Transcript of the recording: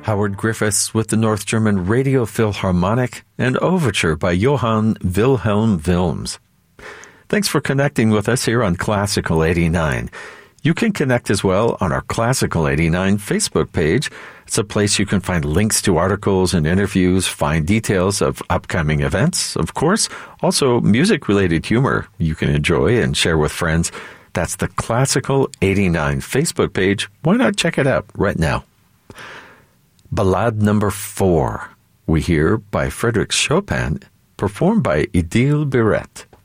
Howard Griffiths with the North German Radio Philharmonic and Overture by Johann Wilhelm Wilms. Thanks for connecting with us here on Classical 89. You can connect as well on our Classical 89 Facebook page. It's a place you can find links to articles and interviews, find details of upcoming events, of course, also music-related humor you can enjoy and share with friends. That's the Classical 89 Facebook page. Why not check it out right now? Ballade number 4, we hear by Frédéric Chopin, performed by Idil Biret.